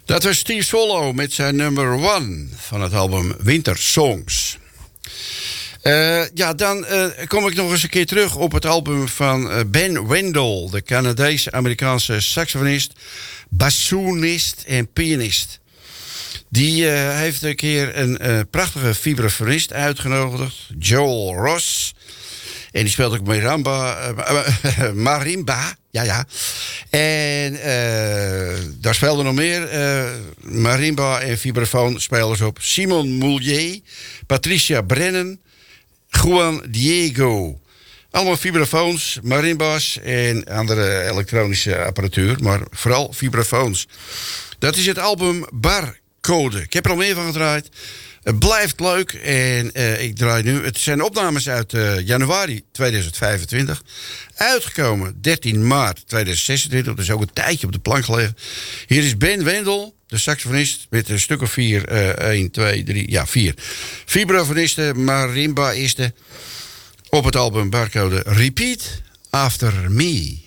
Dat was Steve Swallow met zijn nummer 1 van het album Winter Songs. Dan kom ik nog eens een keer terug op het album van Ben Wendell, de Canadese-Amerikaanse saxofonist, bassoonist en pianist. Die heeft een keer een prachtige vibrafonist uitgenodigd, Joel Ross. En die speelt ook marimba. Ja. En daar speelden nog meer marimba en vibrafoon spelers op. Simon Moulier, Patricia Brennan, Juan Diego. Allemaal vibrafoons, marimbas en andere elektronische apparatuur. Maar vooral vibrafoons. Dat is het album Barcode. Ik heb er al meer van gedraaid. Het blijft leuk en ik draai nu. Het zijn opnames uit januari 2025. Uitgekomen 13 maart 2026. Dus ook een tijdje op de plank gelegen. Hier is Ben Wendell, de saxofonist, met een stuk of 4. 1, 2, 3, ja 4. Vibrafonisten, marimbaisten. Op het album Barcode Repeat After Me.